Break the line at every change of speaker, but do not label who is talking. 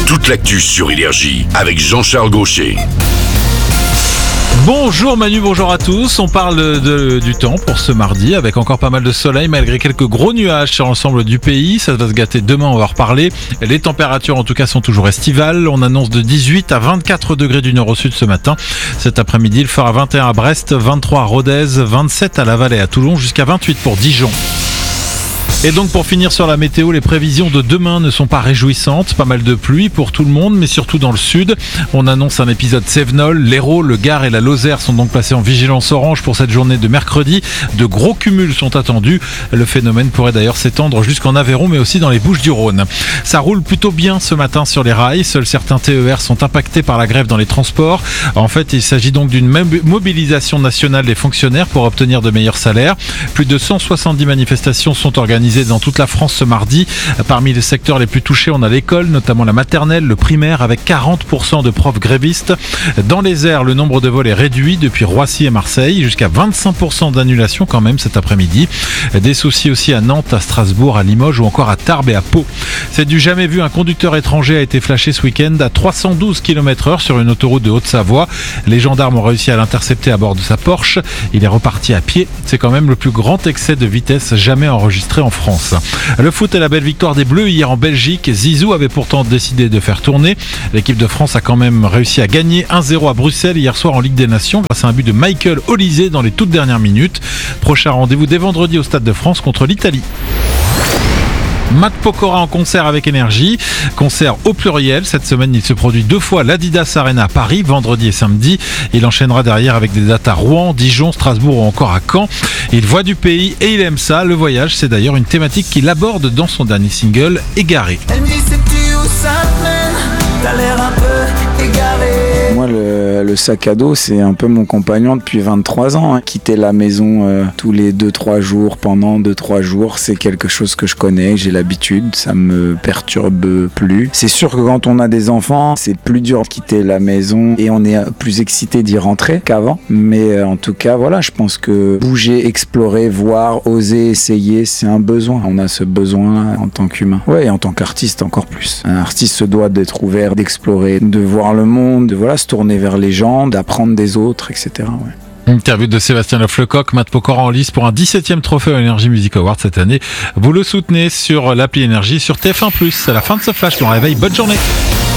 toute l'actu sur Énergie avec Jean-Charles Gaucher.
Bonjour Manu, bonjour à tous. On parle du temps pour ce mardi avec encore pas mal de soleil malgré quelques gros nuages sur l'ensemble du pays. Ça va se gâter demain, on va en reparler. Les températures en tout cas sont toujours estivales. On annonce de 18 à 24 degrés du nord au sud ce matin. Cet après-midi, il fera 21 à Brest, 23 à Rodez, 27 à Laval et à Toulon, jusqu'à 28 pour Dijon. Et donc pour finir sur la météo, les prévisions de demain ne sont pas réjouissantes. Pas mal de pluie pour tout le monde, mais surtout dans le sud. On annonce un épisode Cévenol. L'Hérault, le Gard et la Lozère sont donc placés en vigilance orange pour cette journée de mercredi. De gros cumuls sont attendus. Le phénomène pourrait d'ailleurs s'étendre jusqu'en Aveyron, mais aussi dans les Bouches-du-Rhône. Ça roule plutôt bien ce matin sur les rails. Seuls certains TER sont impactés par la grève dans les transports. En fait, il s'agit donc d'une mobilisation nationale des fonctionnaires pour obtenir de meilleurs salaires. Plus de 170 manifestations sont organisées dans toute la France ce mardi. Parmi les secteurs les plus touchés, on a l'école, notamment la maternelle, le primaire, avec 40% de profs grévistes. Dans les airs, le nombre de vols est réduit depuis Roissy et Marseille, jusqu'à 25% d'annulation quand même cet après-midi. Des soucis aussi à Nantes, à Strasbourg, à Limoges ou encore à Tarbes et à Pau. C'est du jamais vu, un conducteur étranger a été flashé ce week-end à 312 km/h sur une autoroute de Haute-Savoie. Les gendarmes ont réussi à l'intercepter à bord de sa Porsche. Il est reparti à pied. C'est quand même le plus grand excès de vitesse jamais enregistré en France. Le foot et la belle victoire des Bleus hier en Belgique. Zizou avait pourtant décidé de faire tourner. L'équipe de France a quand même réussi à gagner 1-0 à Bruxelles hier soir en Ligue des Nations grâce à un but de Michael Olise dans les toutes dernières minutes. Prochain rendez-vous dès vendredi au Stade de France contre l'Italie. Matt Pokora en concert avec Énergie, concert au pluriel. Cette semaine, il se produit 2 fois à l'Adidas Arena à Paris, vendredi et samedi. Il enchaînera derrière avec des dates à Rouen, Dijon, Strasbourg ou encore à Caen. Il voit du pays et il aime ça. Le voyage, c'est d'ailleurs une thématique qu'il aborde dans son dernier single, Égaré.
Elle me dit sais-tu où ça te mène? T'as l'air un peu égaré.
Moi, le sac à dos, c'est un peu mon compagnon depuis 23 ans. Quitter la maison tous les 2-3 jours, pendant 2-3 jours, c'est quelque chose que je connais, j'ai l'habitude, ça me perturbe plus. C'est sûr que quand on a des enfants, c'est plus dur de quitter la maison et on est plus excité d'y rentrer qu'avant. Mais en tout cas, voilà, je pense que bouger, explorer, voir, oser, essayer, c'est un besoin. On a ce besoin en tant qu'humain. Ouais, et en tant qu'artiste encore plus. Un artiste se doit d'être ouvert, d'explorer, de voir le monde, de se tourner vers les gens, d'apprendre des autres, etc. Ouais.
Interview de Sébastien Leflecoq, Matt Pokora en lice pour un 17e trophée au Energy Music Award cette année. Vous le soutenez sur l'appli Énergie, sur TF1+. C'est la fin de ce flash, on réveille. Bonne journée.